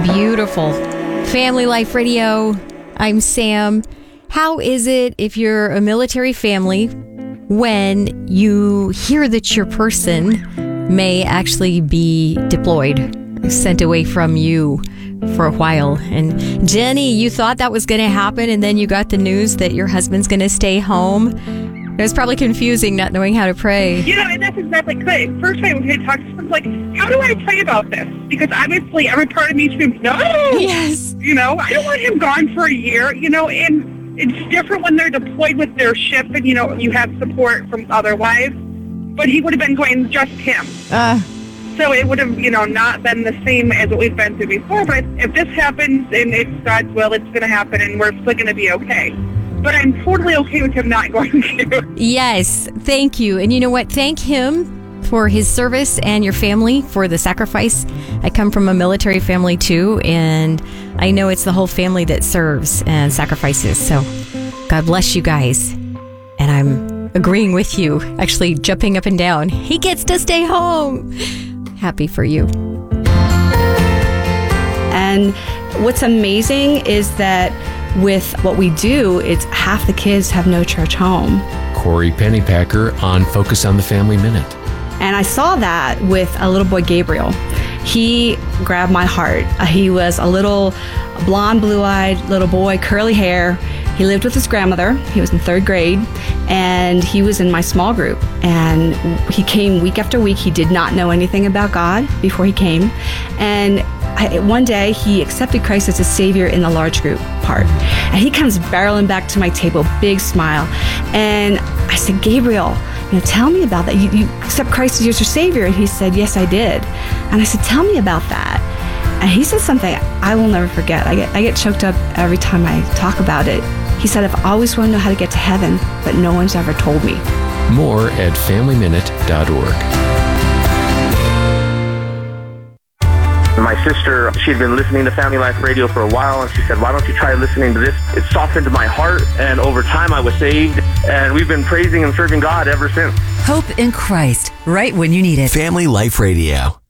Beautiful. Family Life Radio. I'm Sam. How is it if you're a military family when you hear that your person may actually be deployed, sent away from you for a while? And Jenny, you thought that was going to happen, and then you got the news that your husband's going to stay home. It was probably confusing not knowing how to pray. And that's exactly good. First time we talked to someone, like, how do I pray about this? Because obviously every part of me screams, no! Yes. I don't want him gone for a year, and it's different when they're deployed with their ship and, you have support from other wives. But he would have been going just him. So it would have, not been the same as what we've been through before. But if this happens and it's God's will, it's going to happen and we're still going to be okay. But I'm totally okay with him not going to. Yes, thank you. And you know what? Thank him for his service and your family for the sacrifice. I come from a military family too, and I know it's the whole family that serves and sacrifices. So God bless you guys. And I'm agreeing with you, actually jumping up and down. He gets to stay home. Happy for you. And what's amazing is that with what we do, it's half the kids have no church home. Corey Pennypacker on Focus on the Family Minute. And I saw that with a little boy, Gabriel. He grabbed my heart. He was a little blonde, blue-eyed little boy, curly hair. He lived with his grandmother. He was in 3rd grade, and he was in my small group. And he came week after week. He did not know anything about God before he came. And one day, he accepted Christ as his Savior in the large group part. And he comes barreling back to my table, big smile. And I said, Gabriel, tell me about that. You accept Christ as your Savior? And he said, yes, I did. And I said, tell me about that. And he said something I will never forget. I get choked up every time I talk about it. He said, I've always wanted to know how to get to heaven, but no one's ever told me. More at FamilyMinute.org. My sister, she had been listening to Family Life Radio for a while, and she said, why don't you try listening to this? It softened my heart, and over time I was saved, and we've been praising and serving God ever since. Hope in Christ, right when you need it. Family Life Radio.